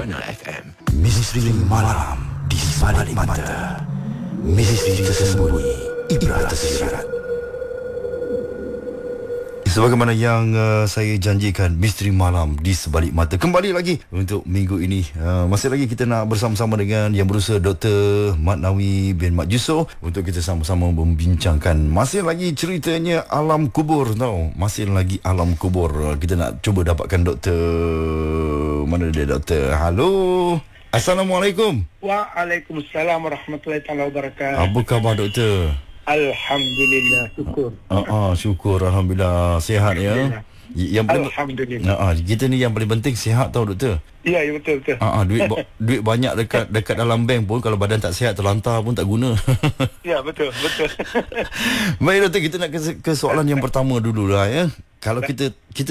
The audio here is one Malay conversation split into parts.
Sonora FM. Misteri malam di sebalik mata. Misteri tersembunyi, ibrah tersirat. Sebagaimana yang saya janjikan, misteri malam di sebalik mata kembali lagi untuk minggu ini. Masih lagi kita nak bersama-sama dengan yang berusaha Dr. Mat Nawi bin Mat Yusof untuk kita sama-sama membincangkan masih lagi ceritanya alam kubur tau. Masih lagi alam kubur. Kita nak cuba dapatkan Dr. Mana dia Doktor? Halo. Assalamualaikum. Waalaikumsalam warahmatullahi wabarakatuh. Apa khabar Doktor? Alhamdulillah, syukur. Syukur, alhamdulillah sihat ya. Yang paling Alhamdulillah. Kita ni yang paling penting sihat tau Doktor. Ya, betul. Duit banyak dekat dalam bank pun kalau badan tak sihat terlantar pun tak guna. Ya, betul. Baik Doktor, kita nak ke soalan yang pertama dululah ya. Kalau kita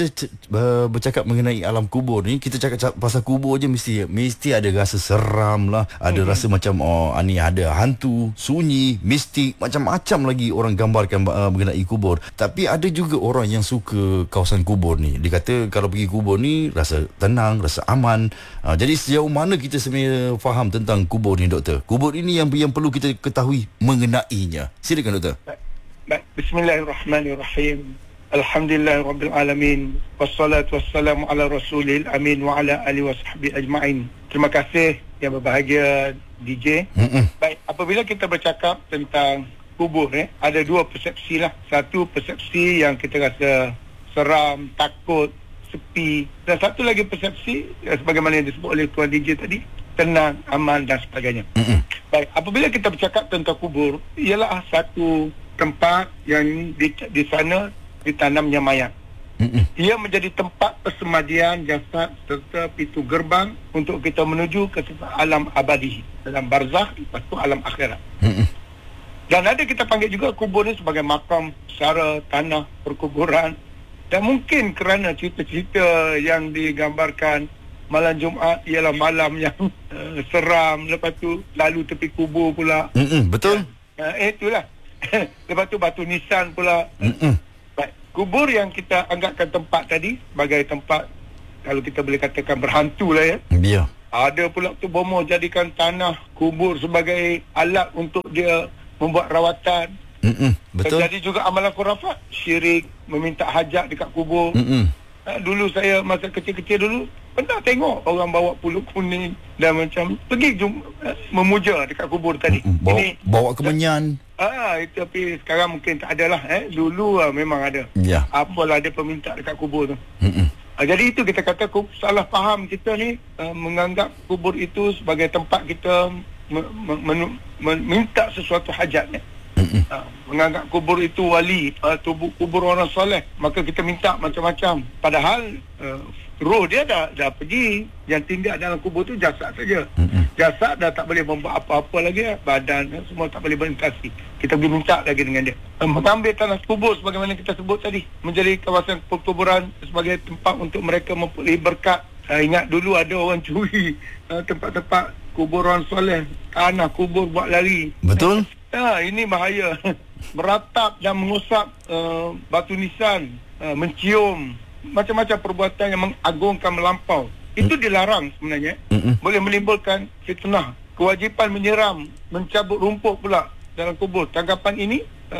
bercakap mengenai alam kubur ni, kita cakap pasal kubur je mesti ada rasa seram lah, ada rasa macam ni ada hantu, sunyi, mistik, macam-macam lagi orang gambarkan mengenai kubur. Tapi ada juga orang yang suka kawasan kubur ni. Dia kata kalau pergi kubur ni rasa tenang, rasa aman. Jadi sejauh mana kita sebenarnya faham tentang kubur ni Doktor? Kubur ini yang perlu kita ketahui mengenainya. Silakan Doktor. Baik, bismillahirrahmanirrahim. Alhamdulillah Rabbil Alamin. Wassalatu wassalamu ala rasulil amin wa ala alihi wa sahbihi ajma'in. Terima kasih yang berbahagia DJ. Baik, apabila kita bercakap tentang kubur ada dua persepsi lah. Satu persepsi yang kita rasa seram, takut, sepi. Dan satu lagi persepsi sebagaimana yang disebut oleh Tuan DJ tadi, tenang, aman dan sebagainya. Baik, apabila kita bercakap tentang kubur, ialah satu tempat yang di sana ditanamnya mayat. Ia menjadi tempat persemadian jasad serta pintu gerbang untuk kita menuju ke alam abadi dalam barzakh, lepas tu alam akhirat. Dan ada kita panggil juga kubur ni sebagai makam secara tanah perkuburan. Dan mungkin kerana cerita-cerita yang digambarkan malam Jumaat ialah malam yang seram, lepas tu lalu tepi kubur pula. Betul. Itulah. Lepas tu batu nisan pula. Baik, kubur yang kita anggapkan tempat tadi sebagai tempat, kalau kita boleh katakan berhantu lah ya. Ya. Ada pula tu bomo jadikan tanah kubur sebagai alat untuk dia membuat rawatan. Betul. Jadi juga amalan khurafat, syirik, meminta hajat dekat kubur. Dulu saya masa kecil-kecil dulu pernah tengok orang bawa puluk kuning dan macam pergi memuja dekat kubur tadi. Bawa kemenyan. Itu tapi sekarang mungkin tak ada lah. Dulu memang ada. Ya. Apalah dia peminta dekat kubur tu. Jadi itu kita kata salah faham kita ni, menganggap kubur itu sebagai tempat kita meminta sesuatu hajat ni. Menganggap kubur itu wali, kubur orang soleh, maka kita minta macam-macam. Padahal roh dia dah pergi. Yang tinggal dalam kubur tu jasad saja. Jasad dah tak boleh membuat apa-apa lagi, badan semua tak boleh berinteraksi. Kita pergi minta lagi dengan dia. Mengambil tanah kubur sebagaimana kita sebut tadi, menjadi kawasan perkuburan sebagai tempat untuk mereka memperoleh berkat. Ingat dulu ada orang curi tempat-tempat kuburan soleh, tanah kubur buat lari. Betul. Ini bahaya. Meratap dan mengusap batu nisan, mencium, macam-macam perbuatan yang mengagungkan melampau. Itu dilarang sebenarnya. Boleh menimbulkan fitnah. Kewajipan menyiram, mencabut rumput pula dalam kubur. Tanggapan ini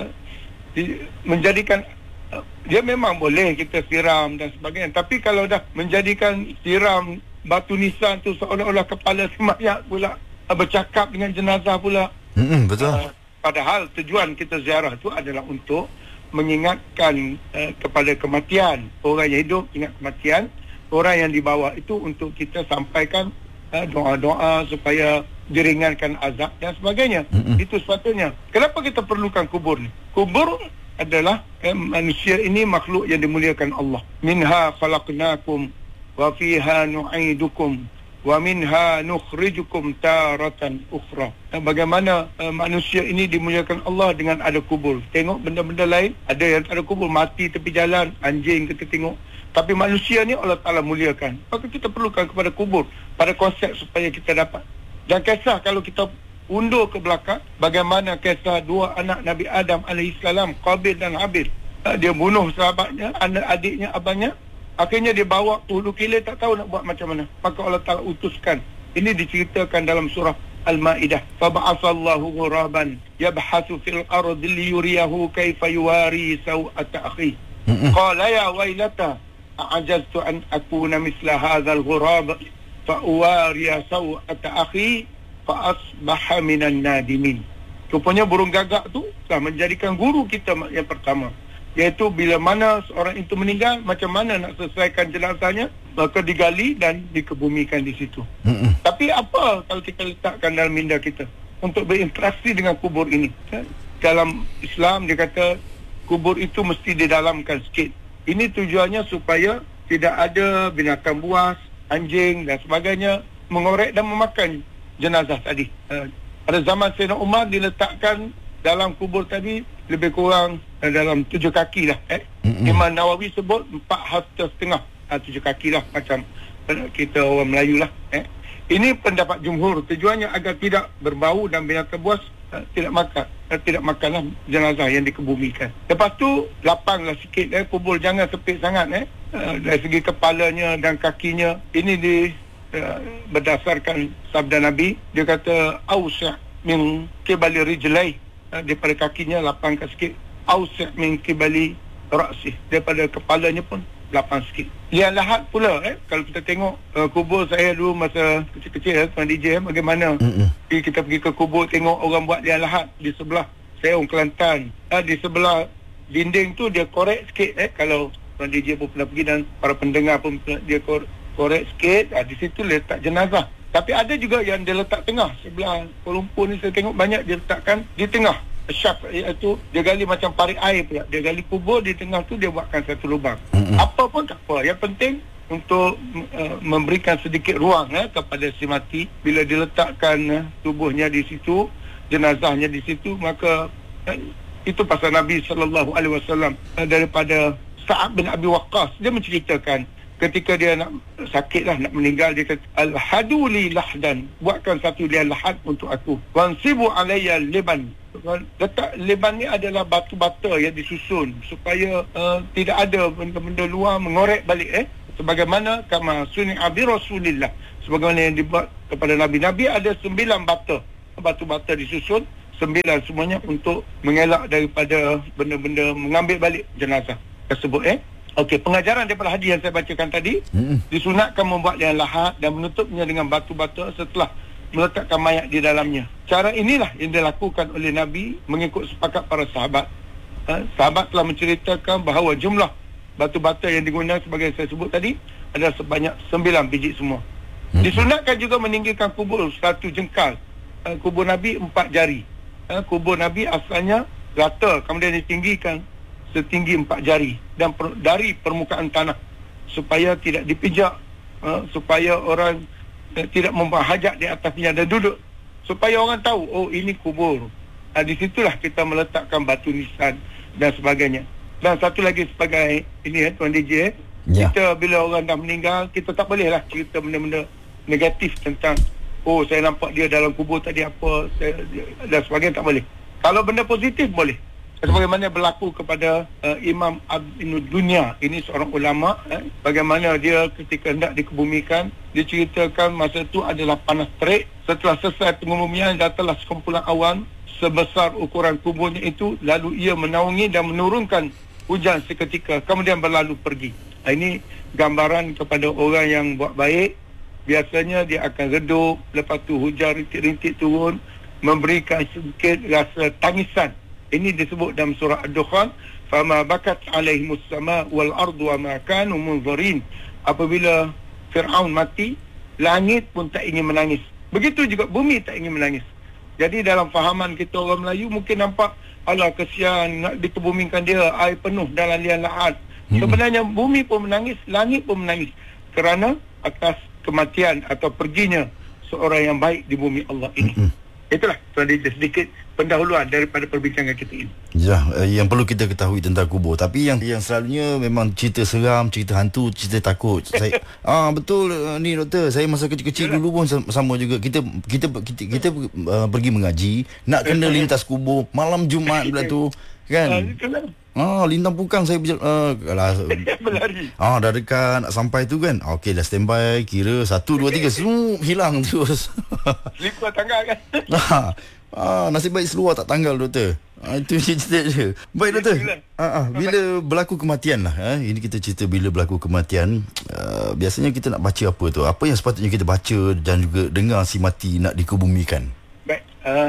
menjadikan dia memang boleh kita siram dan sebagainya. Tapi kalau dah menjadikan siram batu nisan tu seolah-olah kepala si mayat pula, bercakap dengan jenazah pula. Betul. Padahal tujuan kita ziarah tu adalah untuk mengingatkan kepada kematian. Orang yang hidup ingat kematian, orang yang dibawa itu untuk kita sampaikan doa-doa supaya diringankan azab dan sebagainya. Itu sepatutnya. Kenapa kita perlukan kubur ni? Kubur adalah manusia ini makhluk yang dimuliakan Allah. Minha khalaqnakum wa fiha nu'idukum wa minha nukhrijukum taratan ukhra. Bagaimana manusia ini dimuliakan Allah dengan ada kubur. Tengok benda-benda lain, ada yang tak ada kubur, mati tepi jalan, anjing kita tengok. Tapi manusia ni Allah Ta'ala muliakan. Maka kita perlukan kepada kubur pada konsep supaya kita dapat. Dan kisah kalau kita undur ke belakang, bagaimana kisah dua anak Nabi Adam AS, Qabil dan Habil. Dia bunuh sahabatnya, anak adiknya, abangnya. Akhirnya dia bawa hulu kila, tak tahu nak buat macam mana. Maka Allah Ta'ala utuskan. Ini diceritakan dalam surah Al-Ma'idah. Faba'asallahu ghuraban yabhasu fil ardi liyuriyahu kaifa yuwari saw'ata akhi. Qala ya wailata a'ajaztu an akuna misla hadzal ghurab fa uwariya saw'ata akhi fa asbaha minan nadimin. Rupanya burung gagak tu telah menjadikan guru kita yang pertama, iaitu bila mana seorang itu meninggal, macam mana nak selesaikan jenazahnya, maka digali dan dikebumikan di situ. Tapi apa kalau kita letakkan dalam minda kita untuk berinteraksi dengan kubur ini? Dalam Islam dia kata kubur itu mesti didalamkan sikit. Ini tujuannya supaya tidak ada binatang buas, anjing dan sebagainya mengorek dan memakan jenazah tadi. Pada zaman Sayyidina Umar diletakkan dalam kubur tadi lebih kurang dalam 7 kaki lah. Imam Nawawi sebut 4 hasta setengah, 7 kaki lah, macam kita orang Melayu lah. Ini pendapat jumhur, tujuannya agar tidak berbau dan binatang buas tidak makanlah jenazah yang dikebumikan. Lepas tu lapanglah sikit kubur, jangan sempit sangat. Dari segi kepalanya dan kakinya, ini berdasarkan sabda Nabi, dia kata ausya min kibali rijlai, daripada kakinya lapangkan sikit, ausya min kibali ra'si, daripada kepalanya pun lapang sikit. Lian lahat pula, kalau kita tengok kubur saya dulu masa kecil-kecil, Tuan DJ, bagaimana kita pergi ke kubur tengok orang buat lian lahat di sebelah saya orang Kelantan, di sebelah dinding tu dia korek sikit. Kalau Tuan DJ pun pernah pergi dan para pendengar pun dia korek sikit, di situ letak jenazah. Tapi ada juga yang dia letak tengah. Sebelah Kuala Lumpur ni saya tengok banyak dia letakkan di tengah syaf, iaitu dia gali macam parit air pula. Dia gali kubur, di tengah tu dia buatkan satu lubang. Apa pun tak apa, yang penting untuk memberikan sedikit ruang kepada si mati. Bila diletakkan tubuhnya di situ, jenazahnya di situ, maka itu pasal Nabi SAW daripada Sa'ad bin Abi Waqqas, dia menceritakan ketika dia nak sakit lah, nak meninggal, dia kata al-hadu li lahdan, buatkan satu lian lahat untuk aku, wansibu alayya liban. Letak liban ni adalah batu bata yang disusun supaya tidak ada benda-benda luar mengorek balik, sebagaimana kama suni'a bi Rasulillah, sebagaimana yang dibuat kepada Nabi ada 9 batu-bata disusun, 9 semuanya untuk mengelak daripada benda-benda mengambil balik jenazah tersebut. Okey, pengajaran daripada hadis yang saya bacakan tadi, disunatkan membuat lian lahat dan menutupnya dengan batu-bata setelah meletakkan mayat di dalamnya. Cara inilah yang dilakukan oleh Nabi mengikut sepakat para sahabat. Sahabat telah menceritakan bahawa jumlah batu-bata yang digunakan sebagai saya sebut tadi adalah sebanyak 9 biji semua. Disunatkan juga meninggikan kubur 1 jengkal. Kubur Nabi 4 jari. Kubur Nabi asalnya rata, kemudian ditinggikan setinggi 4 jari dan dari permukaan tanah supaya tidak dipijak, supaya orang tidak membuat hajat di atasnya dan duduk, supaya orang tahu, oh ini kubur. Di situlah kita meletakkan batu nisan dan sebagainya. Dan satu lagi sebagai ini Tuan DJ, kita bila orang dah meninggal, kita tak boleh lah cerita benda-benda negatif tentang oh saya nampak dia dalam kubur tadi apa dan sebagainya, tak boleh. Kalau benda positif boleh, sebagaimana berlaku kepada Imam Ibn Dunya. Ini seorang ulama, bagaimana dia ketika hendak dikebumikan, dia ceritakan masa itu adalah panas terik. Setelah selesai pengebumian, datanglah sekumpulan awan sebesar ukuran kuburnya itu, lalu ia menaungi dan menurunkan hujan seketika, kemudian berlalu pergi. Ini gambaran kepada orang yang buat baik. Biasanya dia akan redup, lepas tu hujan rintik-rintik turun, memberikan sedikit rasa tangisan. Ini disebut dalam surah Ad-Dukhan, fama bakat alaihimus sama wal ardu wa ma kanu munzirin. Apabila Firaun mati, langit pun tak ingin menangis. Begitu juga bumi tak ingin menangis. Jadi dalam fahaman kita orang Melayu mungkin nampak, alah kesian nak dikebumikan dia, air penuh dalam lian lahat. Sebenarnya bumi pun menangis, langit pun menangis kerana atas kematian atau perginya seorang yang baik di bumi Allah ini. Itulah sedikit pendahuluan daripada perbincangan kita ini. Ya, yang perlu kita ketahui tentang kubur. Tapi yang selalunya memang cerita seram, cerita hantu, cerita takut. Saya betul ni doktor, saya masa kecil-kecil dulu pun sama juga. Kita pergi mengaji, nak kena lintas kubur malam Jumaat pula tu, kan? Lintang pukang saya Berlari. dah dekat nak sampai tu kan. Okey, dah standby, kira 1 2 3 hilang terus. Selipar tanggal kan. Nasib baik seluar tak tanggal, doktor. Itu cerita je. Baik, doktor. Bila berlaku kematian lah, ini kita cerita bila berlaku kematian. Biasanya kita nak baca apa tu? Apa yang sepatutnya kita baca dan juga dengar si mati nak dikebumikan? Baik,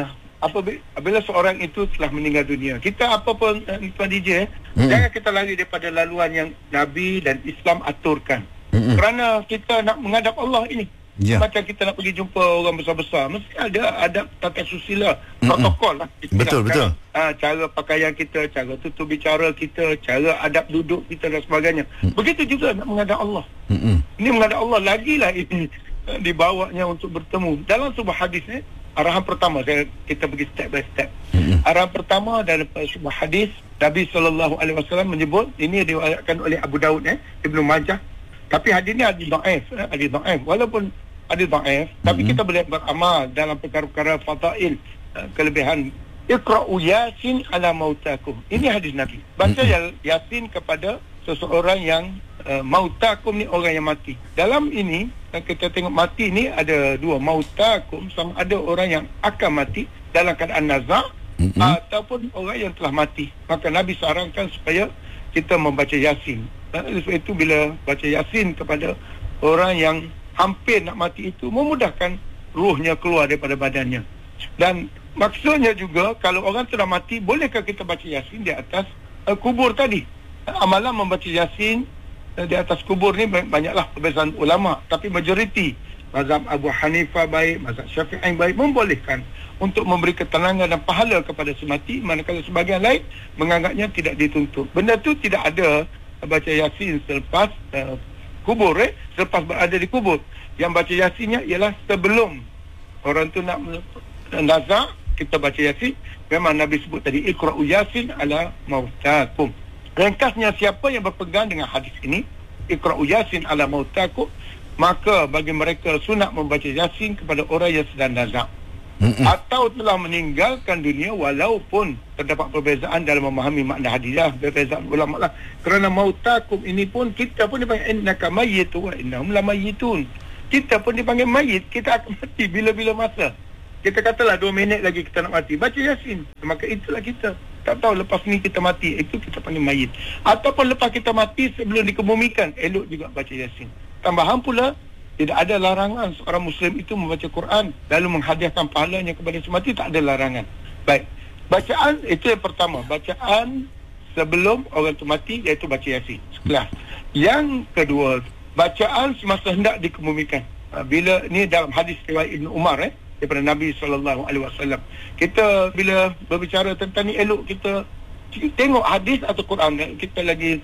apabila seorang itu telah meninggal dunia, kita apa pun Tuan DJ, jangan kita lari daripada laluan yang Nabi dan Islam aturkan. Kerana kita nak menghadap Allah ini. Macam kita nak pergi jumpa orang besar-besar, mesti ada adab tata susila, protokol lah. Betul. Cara pakaian kita, cara tutur bicara kita, cara adab duduk kita dan sebagainya. Begitu juga nak menghadap Allah. Ini menghadap Allah lagilah ini dibawanya untuk bertemu. Dalam sebuah hadis arahan pertama, kita pergi step by step. Arahan pertama dalam sebuah hadis, Nabi SAW menyebut, ini diriwayatkan oleh Abu Daud, Ibnu Majah. Tapi hadis ni hadis dhaif. Walaupun hadis dhaif, tapi kita boleh beramal dalam perkara-perkara fadail, kelebihan. Iqra'u Yasin ala mautakum. Ini hadis Nabi. Baca Yasin kepada seseorang yang mautakum ni orang yang mati. Dalam ini kita tengok mati ni ada dua, mautakum sama ada orang yang akan mati dalam keadaan nazak ataupun orang yang telah mati. Maka Nabi sarankan supaya kita membaca Yasin. Sebab itu bila baca Yasin kepada orang yang hampir nak mati itu, memudahkan ruhnya keluar daripada badannya. Dan maksudnya juga, kalau orang sudah mati, bolehkah kita baca Yasin di atas kubur tadi? Amalan membaca Yasin di atas kubur ni banyaklah perbezaan ulama, tapi majoriti mazhab Abu Hanifah baik, mazhab Syafi'i baik, membolehkan untuk memberi ketenangan dan pahala kepada si mati, manakala sebahagian lain menganggapnya tidak dituntut. Benda tu tidak ada baca Yasin selepas kubur, selepas berada di kubur. Yang baca Yasinnya ialah sebelum orang tu nak nazak, kita baca Yasin. Memang Nabi sebut tadi, Iqra'u Yasin ala mautakum. Ringkasnya, siapa yang berpegang dengan hadis ini, Iqra'u Yasin ala mautakum, maka bagi mereka sunat membaca Yasin kepada orang yang sedang nazak atau telah meninggalkan dunia, walaupun terdapat perbezaan dalam memahami makna hadiah, perbezaan ulama lah. Kerana mautakum ini pun, kita pun dipanggil innaka mayyitu wa innahum lamayyitun. Kita pun dipanggil mayit, kita akan mati bila-bila masa. Kita katalah 2 minit lagi kita nak mati, baca Yasin. Maka itulah kita. Tak tahu lepas ni kita mati, itu kita panggil mayit. Ataupun lepas kita mati sebelum dikebumikan, elok juga baca Yasin. Tambahan pula, tidak ada larangan seorang Muslim itu membaca Quran lalu menghadiahkan pahalanya kepada semati, tak ada larangan. Baik, bacaan itu yang pertama, bacaan sebelum orang itu mati, iaitu baca Yasin sekelas. Yang kedua, bacaan semasa hendak dikebumikan. Bila ni dalam hadis riwayat Ibnu Umar daripada Nabi SAW. Kita bila berbicara tentang ni, elok kita tengok hadis atau Quran, kita lagi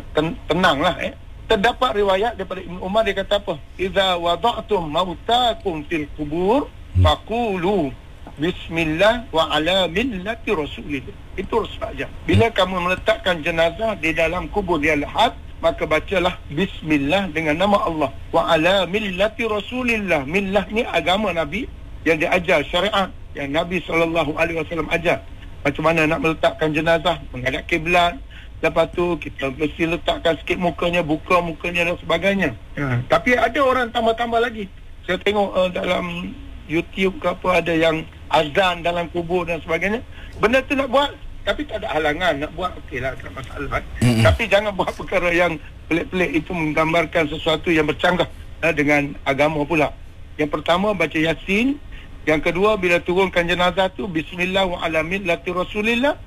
tenang lah. Terdapat riwayat daripada Ibn Umar, dia kata apa? Iza wada'tum mautakum fil kubur faqulu bismillah wa ala millati rasulillah. Itu saja. Bila kamu meletakkan jenazah di dalam kubur dia lahat, maka bacalah bismillah dengan nama Allah, wa ala millati rasulillah. Millah ni agama Nabi yang diajar, syariat yang Nabi SAW ajar. Macam mana nak meletakkan jenazah, menghadap kiblat. Lepas tu kita mesti letakkan sikit mukanya, buka mukanya dan sebagainya. Tapi ada orang tambah-tambah lagi. Saya tengok dalam YouTube ke apa, ada yang azan dalam kubur dan sebagainya. Benda tu nak buat, tapi tak ada halangan nak buat, okeylah, tak masalah. Tapi jangan buat perkara yang pelik-pelik, itu menggambarkan sesuatu yang bercanggah dengan agama pula. Yang pertama baca Yasin. Yang kedua, bila turunkan jenazah tu, bismillah wa ala millati rasulillah.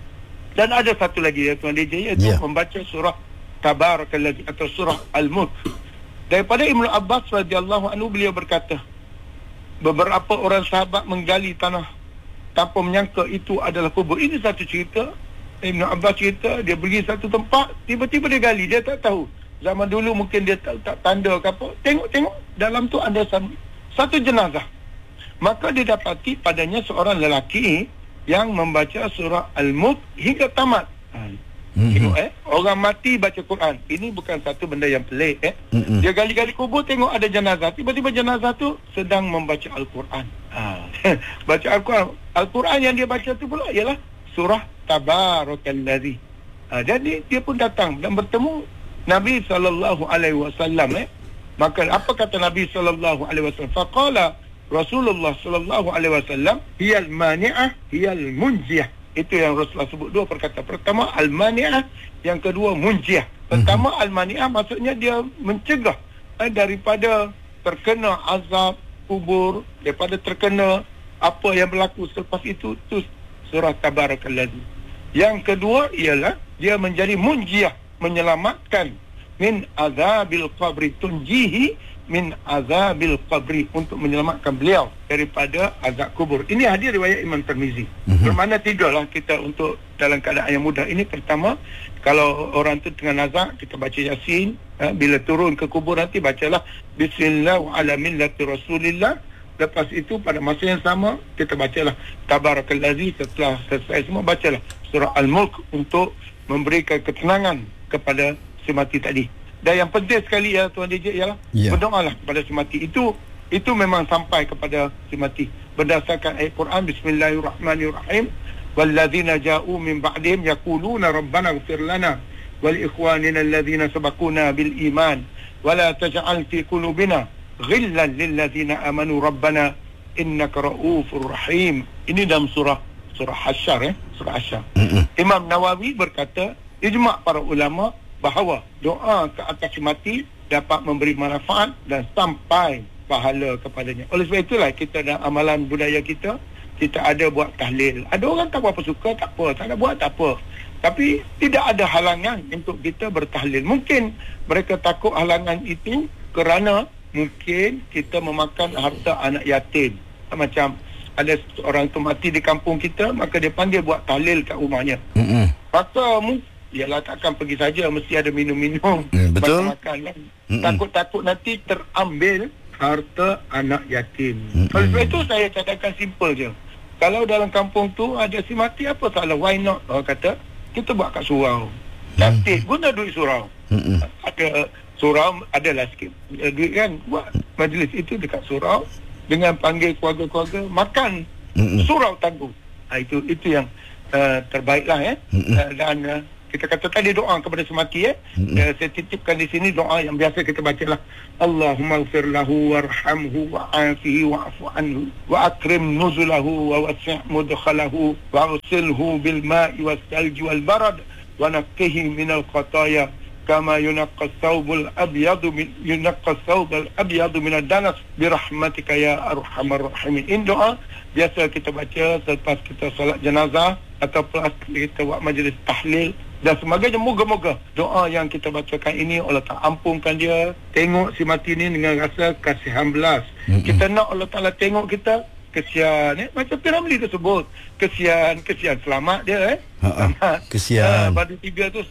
Dan ada satu lagi ya Tuan DJ, iaitu membaca surah Tabarakalladzi atau surah Al-Mulk. Daripada Ibnu Abbas radhiyallahu anhu, beliau berkata, beberapa orang sahabat menggali tanah tanpa menyangka itu adalah kubur. Ini satu cerita. Ibnu Abbas cerita, dia pergi satu tempat, tiba-tiba dia gali, dia tak tahu. Zaman dulu mungkin dia tak tanda ke apa. Tengok dalam tu ada satu jenazah. Maka dia dapati padanya seorang lelaki yang membaca surah Al-Mulk hingga tamat. Tengok orang mati baca Quran. Ini bukan satu benda yang pelik. Dia gali-gali kubur, tengok ada jenazah. Tiba-tiba jenazah tu sedang membaca Al-Quran. Baca Al-Quran. Al-Quran yang dia baca tu pula ialah surah Tabarakalladzi. Jadi dia pun datang dan bertemu Nabi SAW. Maka apa kata Nabi SAW? Faqala Rasulullah SAW, hiyal mani'ah, hiyal munjiyah. Itu yang Rasulullah sebut dua perkataan. Pertama al-mani'ah, yang kedua munjiyah. Pertama al-mani'ah maksudnya dia mencegah daripada terkena azab kubur, daripada terkena apa yang berlaku selepas itu surah Tabarakalladzi. Yang kedua ialah dia menjadi munjiyah, menyelamatkan min azabil qabri, tunjihi min azabil qabri, untuk menyelamatkan beliau daripada azab kubur. Ini hadis riwayat Imam Tirmizi. Bermakna tidaklah kita untuk dalam keadaan yang mudah ini. Pertama, kalau orang tu tengah nazak, kita baca Yasin. Bila turun ke kubur nanti bacalah Bismillah wa ala millati Rasulillah. Lepas itu pada masa yang sama kita bacalah Tabarakalladzi. Setelah selesai semua bacalah surah Al-Mulk untuk memberikan ketenangan kepada si mati tadi. Dan yang penting sekali ya Tuan DJ ialah berdoalah kepada si mati. Itu memang sampai kepada si mati berdasarkan ayat Quran. Bismillahirrahmanirrahim. Walladzina ja'u min ba'dihim yaquluna rabbana ighfir lana wa li ikhwanina alladhina sabaquna bil iman wa la taj'al fi qulubina ghillan lil ladzina amanu rabbana innaka ra'ufur rahim. Ini dalam surah Hasyr, surah Hasyr. Imam Nawawi berkata, ijma' para ulama bahawa doa ke atas mati dapat memberi manfaat dan sampai pahala kepadanya. Oleh sebab itulah kita dalam amalan budaya kita ada buat tahlil. Ada orang tak berapa suka, tak apa, tak nak buat tak apa. Tapi tidak ada halangan untuk kita bertahlil. Mungkin mereka takut halangan itu kerana mungkin kita memakan harta anak yatim. Macam ada orang tu mati di kampung kita, maka dia panggil buat tahlil kat rumahnya. Maka ialah takkan pergi saja, mesti ada minum-minum, makan-makan kan. Takut-takut nanti terambil harta anak yatim. Oleh sebab itu saya cadangkan simple je. Kalau dalam kampung tu ada si mati, apa salah? Why not? Orang kata kita buat kat surau. Cantik, guna duit surau. Ada surau, adalah sikit duit kan, buat majlis itu dekat surau dengan panggil keluarga-keluarga makan, surau tangguh. Itu yang terbaiklah dan kita kata tadi doa kepada semati saya titipkan di sini doa yang biasa kita bacalah. Allahumma ighfir lahu warhamhu wa'afihi wa'fu anhu wa akrim nuzulahu wa wasi' mudkhalahu wa arsilhu bil ma'i was salji wal barad wa naqqihi minal khataya kama yunaqqa thawbul abyadu min ad-danas birahmatika ya arhamar rahimin. Ini doa biasa kita baca selepas kita solat jenazah atau plus kita buat majlis tahlil dan sebagainya. Moga-moga doa yang kita bacakan ini Allah Ta'ala ampunkan dia. Tengok si mati ni dengan rasa kasihan belas. Kita nak Allah Ta'ala tengok kita kesian macam Piramli tu sebut kesian selamat dia kesian pada tiga tu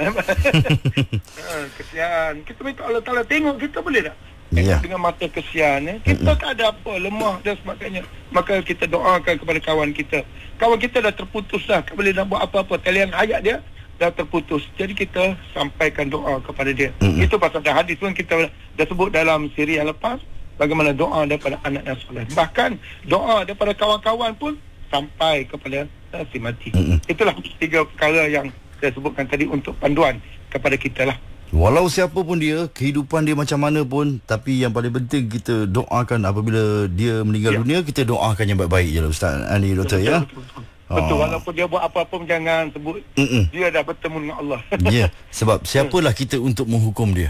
kesian. Kita minta Allah Ta'ala tengok kita, boleh tak? Dengan mata kesian kita tak ada apa, lemah dan sebagainya. Maka kita doakan kepada kawan kita dah terputus dah, tak boleh nak buat apa-apa, talian hayat dia dah terputus. Jadi kita sampaikan doa kepada dia. Itu pasal dah hadis pun kita dah sebut dalam siri yang lepas, bagaimana doa daripada anak yang soleh. Bahkan doa daripada kawan-kawan pun sampai kepada si mati. Itulah tiga perkara yang saya sebutkan tadi untuk panduan kepada kita lah. Walau siapa pun dia, kehidupan dia macam mana pun, tapi yang paling penting kita doakan apabila dia meninggal dunia, kita doakan yang baik-baik je lah Ustaz Ali, Doktor. Betul, walaupun dia buat apa pun jangan sebut dia dah bertemu dengan Allah. Sebab siapalah kita untuk menghukum dia.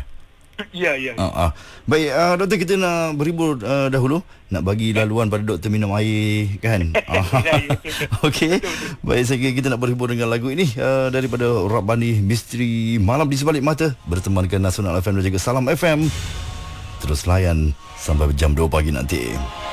Baik, Doktor, kita nak berhibur dahulu. Nak bagi laluan pada Doktor minum air kan. Okey. Baik, saya kira kita nak berhibur dengan lagu ini daripada Rabbani, Misteri Malam di Sebalik Mata, bertemankan Nasional FM dan juga Salam FM. Terus layan sampai jam 2 pagi nanti.